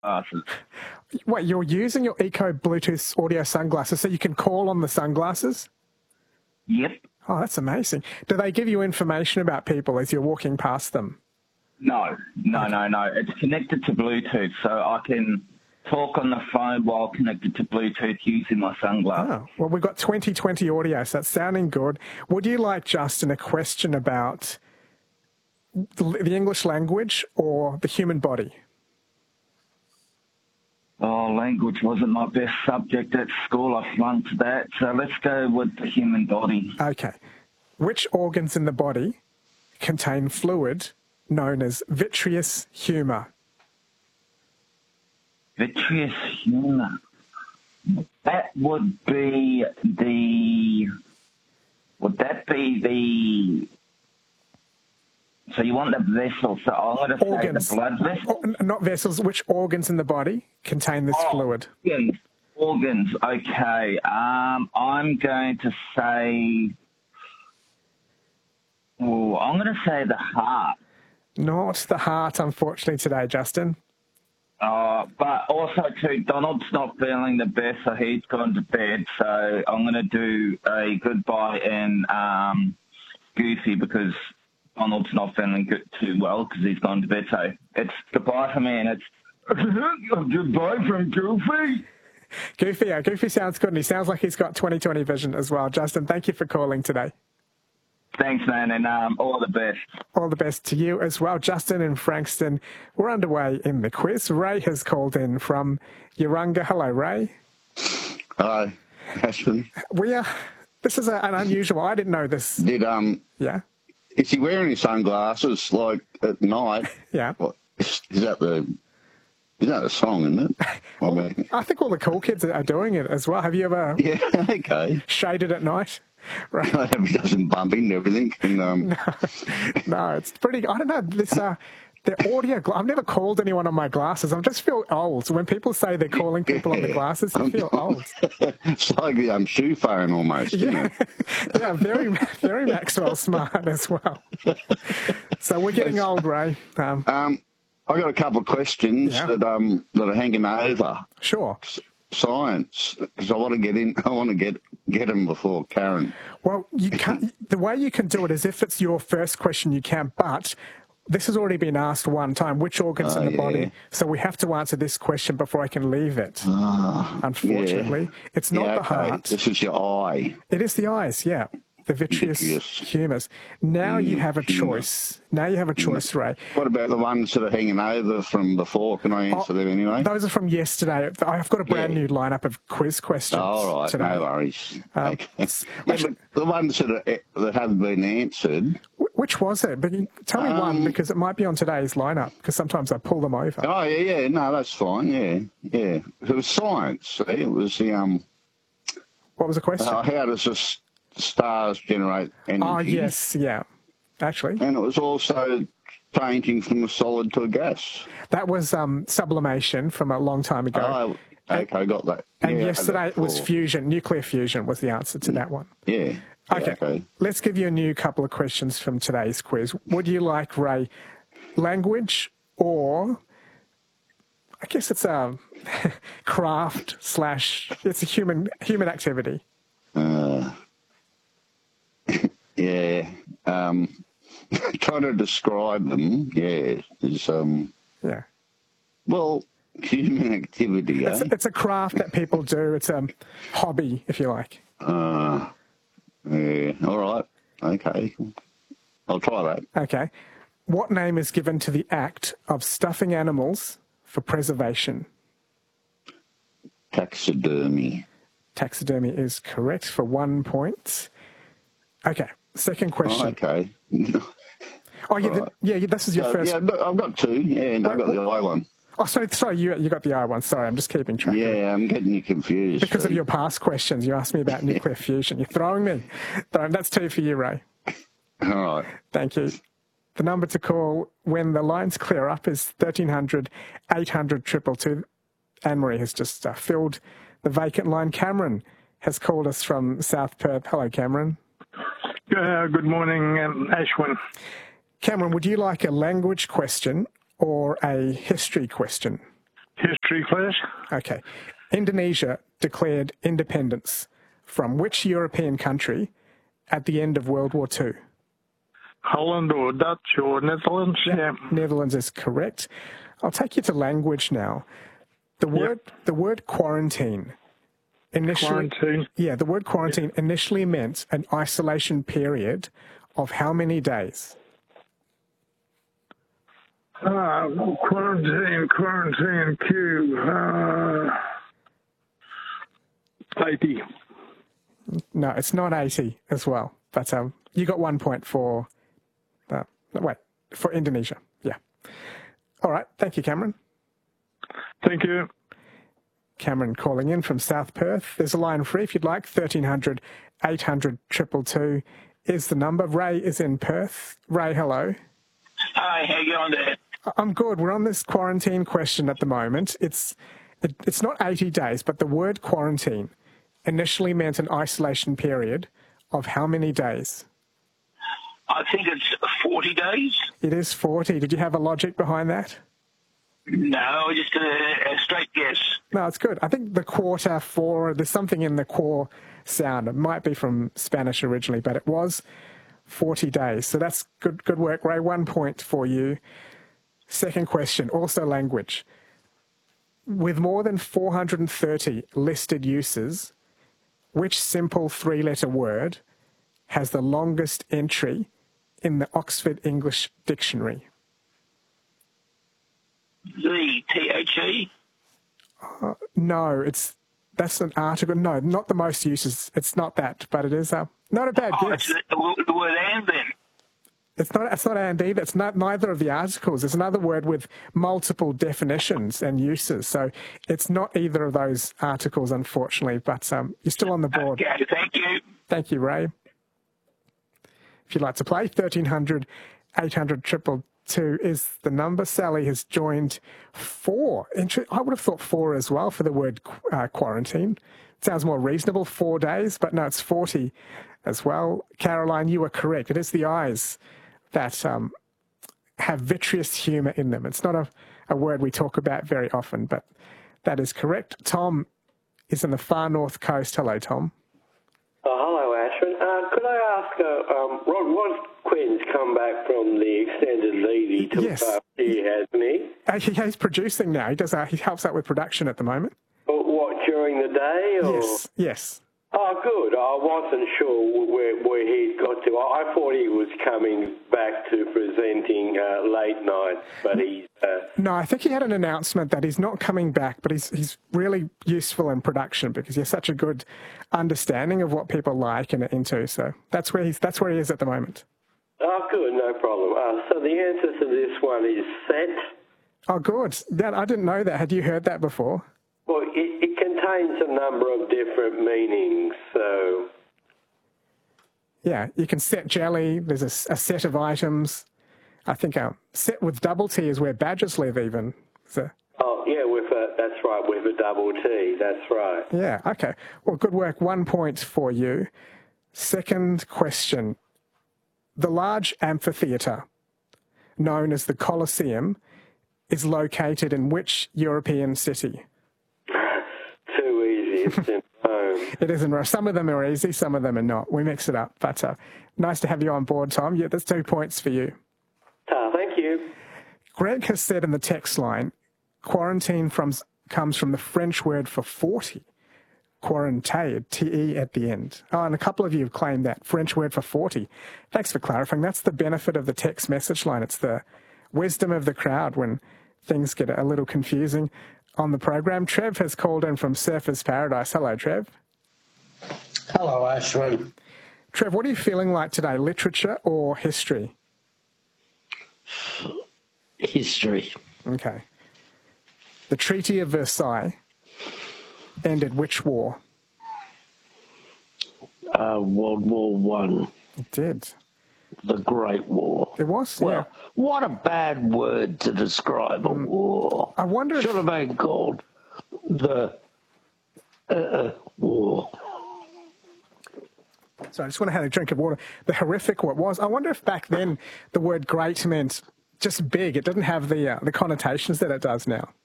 sunglasses. Wait, you're using your Eco Bluetooth audio sunglasses so you can call on the sunglasses? Yep. Oh, that's amazing. Do they give you information about people as you're walking past them? No. It's connected to Bluetooth, so I can talk on the phone while connected to Bluetooth using my sunglasses. Oh, well, we've got 2020 audio, so that's sounding good. Would you like, Justin, a question about the English language or the human body? Oh, language wasn't my best subject at school. I flunked that. So let's go with the human body. Okay. Which organs in the body contain fluid known as vitreous humour? Vitreous humour. That would be the... Would that be the... So you want the vessels. So I'm going to say the blood vessels? Not vessels. Which organs in the body contain this fluid? Organs. Okay. I'm going to say... Oh, I'm going to say the heart. Not the heart, unfortunately, today, Justin. But also, too, Donald's not feeling the best, so he's gone to bed. So I'm going to do a goodbye in Goofy because Donald's not feeling too well because he's gone to bed. So it's goodbye from me, and it's goodbye from Goofy. Goofy sounds good, and he sounds like he's got 20/20 vision as well. Justin, thank you for calling today. Thanks, man, and all the best. All the best to you as well. Justin in Frankston, we're underway in the quiz. Ray has called in from Urunga. Hello, Ray. Hi, Ashton. This is an unusual. I didn't know this. Yeah. Is he wearing his sunglasses like at night? Yeah. Is that the song, isn't it? I think all the cool kids are doing it as well. Have you ever shaded at night? Right. I hope he doesn't bump into everything. And, No, it's pretty... I don't know. The audio... I've never called anyone on my glasses. I just feel old. When people say they're calling people on the glasses, I feel old. It's like the shoe phone almost, isn't it? Yeah, very, very Maxwell Smart as well. So we're getting old, Ray. I got a couple of questions that are hanging over. Sure. Science, because I want to get in. I want to get them before Karen. Well, you can't. The way you can do it is if it's your first question, you can. But this has already been asked one time. Which organs in the body? So we have to answer this question before I can leave it. Unfortunately, it's not the heart. This is your eye. It is the eyes. Yeah. The vitreous humours. Now you have a choice. Now you have a choice, Ray. What about the ones that are hanging over from before? Can I answer them anyway? Those are from yesterday. I've got a brand new lineup of quiz questions. All right, today. no worries. The ones that haven't been answered. Which was it? But tell me one, because it might be on today's lineup, because sometimes I pull them over. Oh, yeah. No, that's fine. Yeah. It was science. It was the... What was the question? How does this... stars generate energy. Oh, yes, yeah, actually. And it was also changing from a solid to a gas. That was sublimation from a long time ago. Oh, okay, got that. And yesterday it was fusion, nuclear fusion was the answer to that one. Yeah. Okay, let's give you a new couple of questions from today's quiz. Would you like, Ray, language or... I guess it's a craft / it's a human activity. Yeah. Trying to describe them, is well, human activity. It's a craft that people do. It's a hobby, if you like. Yeah. All right. Okay. I'll try that. Okay. What name is given to the act of stuffing animals for preservation? Taxidermy. Taxidermy is correct for 1 point. Okay. Second question. Oh, okay. This is your first. Yeah, I've got two. Yeah, and I've got the eye one. Oh, sorry, you got the eye one. Sorry, I'm just keeping track. Yeah, I'm getting you confused. Because of your past questions, you asked me about nuclear fusion. You're throwing me. That's two for you, Ray. All right. Thank you. The number to call when the lines clear up is 1300 800 222. Anne-Marie has just filled the vacant line. Cameron has called us from South Perth. Hello, Cameron. Good morning, Ashwin. Cameron, would you like a language question or a history question? History, please. Okay. Indonesia declared independence from which European country at the end of World War II? Holland or Dutch or Netherlands? Yeah. Netherlands is correct. I'll take you to language now. The word quarantine initially. Quarantine. Yeah, the word quarantine initially meant an isolation period of how many days? Quarantine, Q. 80. No, it's not 80 as well. But you got 1 point for, for Indonesia. Yeah. All right. Thank you, Cameron. Thank you. Cameron calling in from South Perth. There's a line free if you'd like. 1300 800 222 is the number. Ray is in Perth. Ray, hello. Hi, how you going there? I'm good. We're on this quarantine question at the moment. It's not 80 days, but the word quarantine initially meant an isolation period of how many days? I think it's 40 days. It is 40. Did you have a logic behind that? No, just a straight guess. No, it's good. I think the quarter four, there's something in the core sound. It might be from Spanish originally, but it was 40 days. So that's good work, Ray. 1 point for you. Second question, also language. With more than 430 listed uses, which simple three-letter word has the longest entry in the Oxford English Dictionary? The THE? No, that's an article. No, not the most uses. It's not that, but it is not a bad guess. It's the word and then. It's not and either. It's not neither of the articles. It's another word with multiple definitions and uses. So it's not either of those articles, unfortunately. But you're still on the board. Okay, thank you. Thank you, Ray. If you'd like to play, 1300 800 222 is the number. Sally has joined 4. I would have thought 4 as well for the word quarantine. It sounds more reasonable, 4 days, but no, it's 40 as well. Caroline, you are correct. It is the eyes that have vitreous humour in them. It's not a word we talk about very often, but that is correct. Tom is on the far north coast. Hello, Tom. Hello, Ashwin. Could I ask, Rod Quinn's come back from the extended leave he took last year, hasn't he? He's producing now. He helps out with production at the moment. What, during the day? Or? Yes. Oh, good. I wasn't sure where he'd got to. I thought he was coming back to presenting late night, but he's... No, I think he had an announcement that he's not coming back, but he's really useful in production because he has such a good understanding of what people like and are into. So that's where he is at the moment. Oh, good. No problem. So the answer to this one is set. Oh, good. I didn't know that. Had you heard that before? Well, it contains a number of different meanings, so... Yeah, you can set jelly. There's a set of items. I think set with double T is where badgers live even. So. Oh, yeah, that's right, with a double T, that's right. Yeah, okay. Well, good work. 1 point for you. Second question. The large amphitheatre, known as the Colosseum, is located in which European city? Too easy. It's in Rome. It isn't. Some of them are easy, some of them are not. We mix it up. But nice to have you on board, Tom. Yeah, that's 2 points for you. Thank you. Greg has said in the text line, quarantine comes from the French word for 40. Quarantine, T-E at the end. Oh, and a couple of you have claimed that French word for 40. Thanks for clarifying. That's the benefit of the text message line. It's the wisdom of the crowd when things get a little confusing on the program. Trev has called in from Surfers Paradise. Hello, Trev. Hello, Ashwin. Trev, what are you feeling like today, literature or history? History. Okay. The Treaty of Versailles ended which war? World War One. It did. The Great War. It was, well, yeah. What a bad word to describe a war. I wonder if... Should have been called the war. So I just want to have a drink of water. The horrific war was. I wonder if back then the word great meant just big. It didn't have the connotations that it does now.